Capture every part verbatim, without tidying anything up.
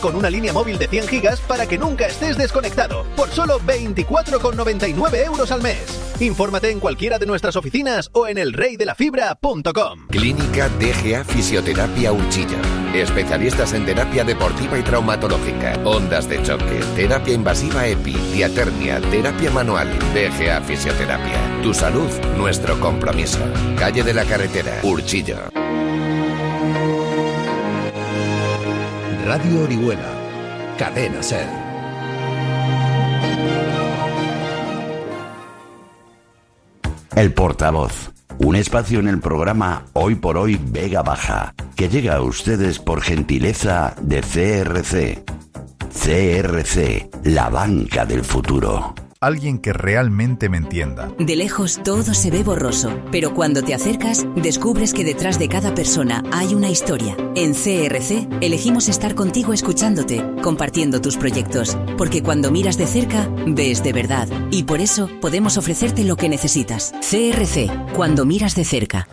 con una línea móvil de cien gigas para que nunca estés desconectado, por solo veinticuatro con noventa y nueve euros al mes. Infórmate en cualquiera de nuestras oficinas o en el rey de la fibra punto com. Clínica D G A Fisioterapia Urchilla. Especialistas en terapia deportiva y traumatológica, ondas de choque, terapia invasiva EPI, diatermia, terapia manual. D G A Fisioterapia. Tu salud, nuestro compromiso. Calle de la Carretera, Urchilla. Radio Orihuela. Cadena SER. El portavoz, un espacio en el programa Hoy por Hoy Vega Baja, que llega a ustedes por gentileza de C R C. C R C, la banca del futuro. Alguien que realmente me entienda. De lejos todo se ve borroso, pero cuando te acercas, descubres que detrás de cada persona hay una historia. En C R C elegimos estar contigo escuchándote, compartiendo tus proyectos, porque cuando miras de cerca, ves de verdad. Y por eso podemos ofrecerte lo que necesitas. C R C, cuando miras de cerca.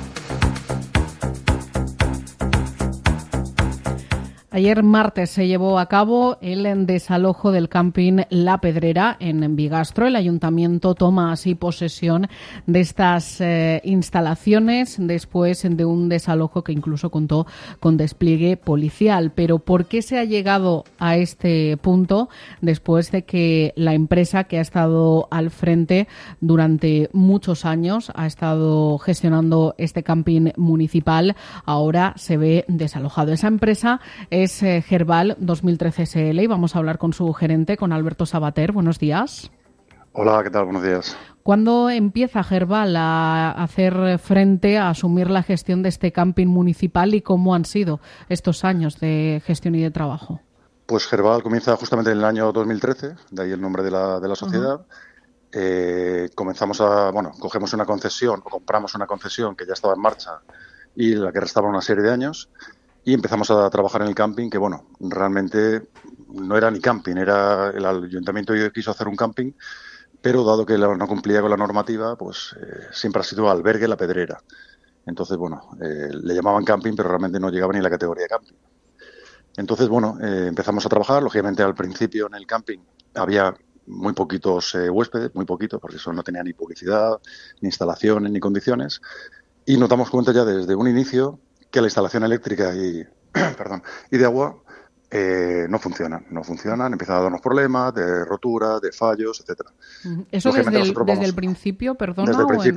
Ayer martes se llevó a cabo el desalojo del camping La Pedrera en Bigastro. El ayuntamiento toma así posesión de estas eh, instalaciones después de un desalojo que incluso contó con despliegue policial. Pero ¿por qué se ha llegado a este punto después de que la empresa que ha estado al frente durante muchos años, ha estado gestionando este camping municipal, ahora se ve desalojado? Esa empresa es Es Gerval dos mil trece S L y vamos a hablar con su gerente, con Alberto Sabater. Buenos días. Hola, ¿qué tal? Buenos días. ¿Cuándo empieza Gerval a hacer frente, a asumir la gestión de este camping municipal y cómo han sido estos años de gestión y de trabajo? Pues Gerval comienza justamente en el año dos mil trece, de ahí el nombre de la, de la sociedad. Uh-huh. Eh, comenzamos a, bueno, cogemos una concesión o compramos una concesión que ya estaba en marcha y la que restaba una serie de años. Y empezamos a trabajar en el camping, que bueno, realmente no era ni camping, era el ayuntamiento quiso hacer un camping, pero dado que no cumplía con la normativa, pues eh, siempre ha sido albergue La Pedrera. Entonces, bueno, eh, le llamaban camping, pero realmente no llegaba ni a la categoría de camping. Entonces, bueno, eh, empezamos a trabajar. Lógicamente, al principio en el camping había muy poquitos eh, huéspedes, muy poquitos, porque eso no tenía ni publicidad, ni instalaciones, ni condiciones. Y nos damos cuenta ya desde un inicio que la instalación eléctrica y, perdón, y de agua eh, no funcionan, no funcionan, empiezan a darnos problemas de rotura, de fallos, etcétera. ¿Eso desde el, desde el principio, perdona? Desde el principio.